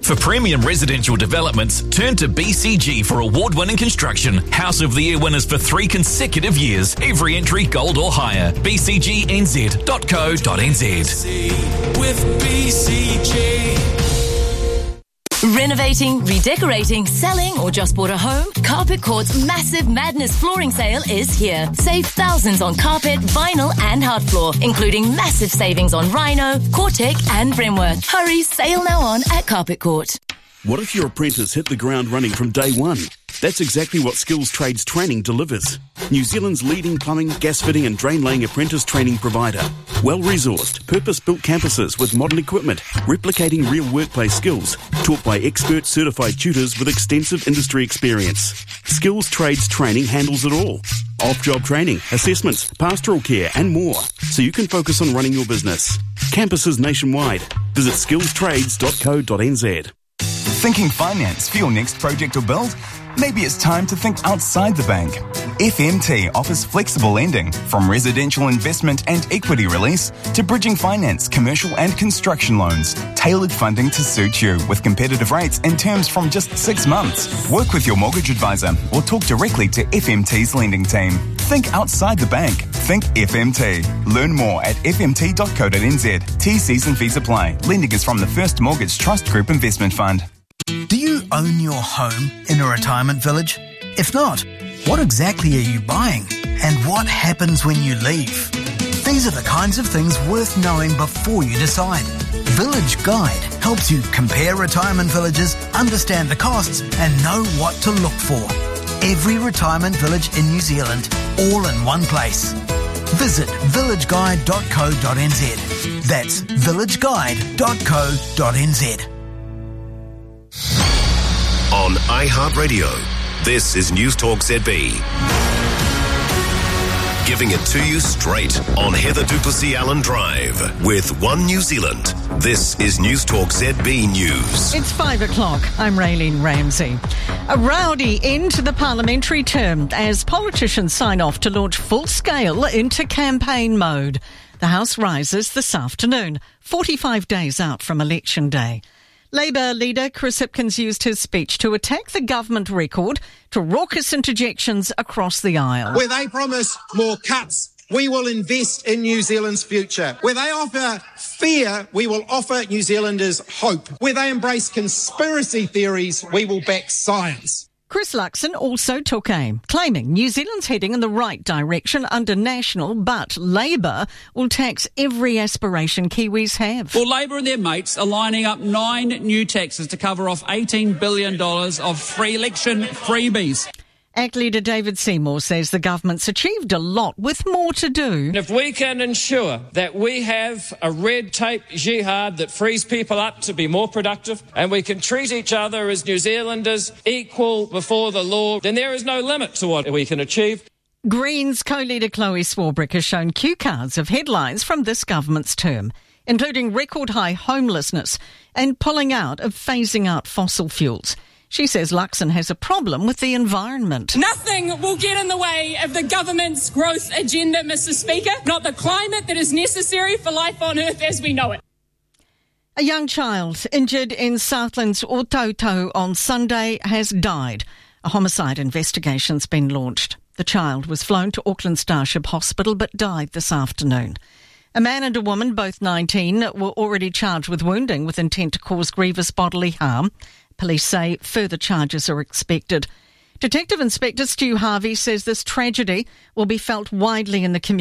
For premium residential developments, turn to BCG for award-winning construction. House of the Year winners for 3 consecutive years. Every entry gold or higher. bcgnz.co.nz. With BCG. Renovating, redecorating, selling, or just bought a home? Carpet Court's massive Madness flooring sale is here. Save thousands on carpet, vinyl, and hard floor, including massive savings on Rhino, Cortec, and Bremworth. Hurry, sale now on at Carpet Court. What if your apprentice hit the ground running from day one? That's exactly what Skills Trades Training delivers. New Zealand's leading plumbing, gas fitting and drain laying apprentice training provider. Well-resourced, purpose-built campuses with modern equipment, replicating real workplace skills, taught by expert certified tutors with extensive industry experience. Skills Trades Training handles it all. Off-job training, assessments, pastoral care and more, so you can focus on running your business. Campuses nationwide. Visit skillstrades.co.nz. Thinking finance for your next project or build? Maybe it's time to think outside the bank. FMT offers flexible lending, from residential investment and equity release to bridging finance, commercial and construction loans. Tailored funding to suit you with competitive rates and terms from just 6 months. Work with your mortgage advisor or talk directly to FMT's lending team. Think outside the bank. Think FMT. Learn more at fmt.co.nz. T's and fees apply. Lending is from the First Mortgage Trust Group Investment Fund. Do you own your home in a retirement village? If not, what exactly are you buying? And what happens when you leave? These are the kinds of things worth knowing before you decide. Village Guide helps you compare retirement villages, understand the costs, and know what to look for. Every retirement village in New Zealand, all in one place. Visit villageguide.co.nz. That's villageguide.co.nz. On iHeartRadio, this is News Talk ZB. Giving it to you straight on Heather Duplessis-Allen Drive with One New Zealand. This is News Talk ZB News. It's 5 o'clock. I'm Raylene Ramsey. A rowdy end to the parliamentary term as politicians sign off to launch full-scale into campaign mode. The House rises this afternoon, 45 days out from Election Day. Labour leader Chris Hipkins used his speech to attack the government record to raucous interjections across the aisle. Where they promise more cuts, we will invest in New Zealand's future. Where they offer fear, we will offer New Zealanders hope. Where they embrace conspiracy theories, we will back science. Chris Luxon also took aim, claiming New Zealand's heading in the right direction under National, but Labour will tax every aspiration Kiwis have. Well, Labour and their mates are lining up 9 new taxes to cover off $18 billion of free election freebies. ACT leader David Seymour says the government's achieved a lot with more to do. If we can ensure that we have a red tape jihad that frees people up to be more productive and we can treat each other as New Zealanders equal before the law, then there is no limit to what we can achieve. Greens co-leader Chloe Swarbrick has shown cue cards of headlines from this government's term, including record-high homelessness and pulling out of phasing out fossil fuels. She says Luxon has a problem with the environment. Nothing will get in the way of the government's growth agenda, Mr. Speaker. Not the climate that is necessary for life on Earth as we know it. A young child injured in Southland's Ōtautau on Sunday has died. A homicide investigation's been launched. The child was flown to Auckland Starship Hospital but died this afternoon. A man and a woman, both 19, were already charged with wounding with intent to cause grievous bodily harm. Police say further charges are expected. Detective Inspector Stu Harvey says this tragedy will be felt widely in the community.